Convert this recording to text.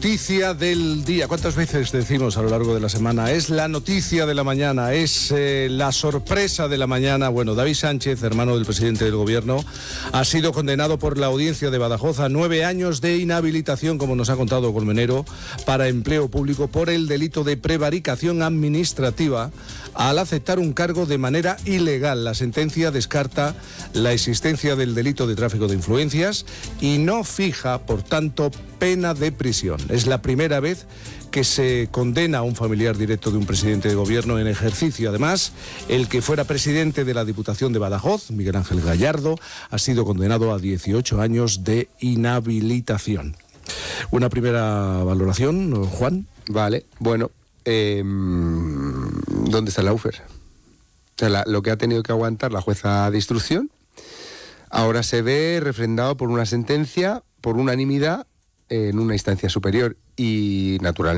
noticia del día. ¿Cuántas veces decimos a lo largo de la semana? Es la noticia de la mañana, es la sorpresa de la mañana. Bueno, David Sánchez, hermano del presidente del gobierno, ha sido condenado por la audiencia de Badajoz a 9 años de inhabilitación, como nos ha contado Colmenero, para empleo público por el delito de prevaricación administrativa al aceptar un cargo de manera ilegal. La sentencia descarta la existencia del delito de tráfico de influencias y no fija, por tanto, pena de prisión. Es la primera vez que se condena a un familiar directo de un presidente de gobierno en ejercicio. Además, el que fuera presidente de la Diputación de Badajoz, Miguel Ángel Gallardo, ha sido condenado a 18 años de inhabilitación. Una primera valoración, Juan. Vale, bueno, ¿dónde está el lawfare? O sea, lo que ha tenido que aguantar la jueza de instrucción ahora se ve refrendado por una sentencia por unanimidad en una instancia superior y, naturalmente,